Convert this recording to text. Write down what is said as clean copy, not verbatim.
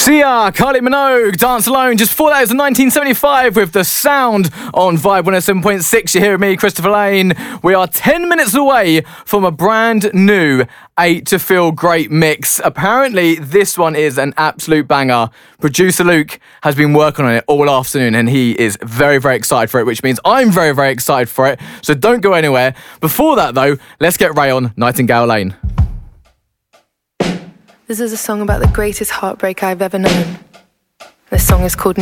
Sia, Kylie Minogue, Dance Alone. Just before that was 1975 with The Sound on Vibe 107.6. You're here with me, Christopher Lane. We are 10 minutes away from a brand new 8 to Feel Great mix. Apparently, this one is an absolute banger. Producer Luke has been working on it all afternoon and he is very, very excited for it, which means I'm very, very excited for it. So don't go anywhere. Before that, though, let's get Ray on Nightingale Lane. This is a song about the greatest heartbreak I've ever known. This song is called